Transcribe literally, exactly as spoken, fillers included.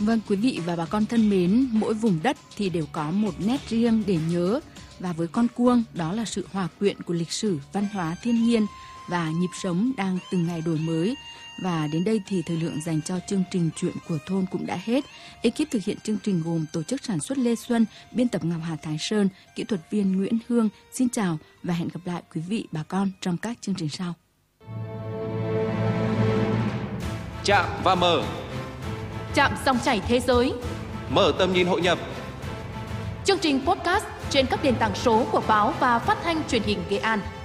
Vâng, quý vị và bà con thân mến, mỗi vùng đất thì đều có một nét riêng để nhớ. Và với con cuông, đó là sự hòa quyện của lịch sử, văn hóa, thiên nhiên và nhịp sống đang từng ngày đổi mới. Và đến đây thì thời lượng dành cho chương trình Chuyện của thôn cũng đã hết. Ekip thực hiện chương trình gồm tổ chức sản xuất Lê Xuân, biên tập Ngọc Hà Thái Sơn, kỹ thuật viên Nguyễn Hương. Xin chào và hẹn gặp lại quý vị bà con trong các chương trình sau. Chạm và mở. Chạm dòng chảy thế giới. Mở tầm nhìn hội nhập. Chương trình podcast trên các nền tảng số của báo và phát thanh truyền hình Nghệ An.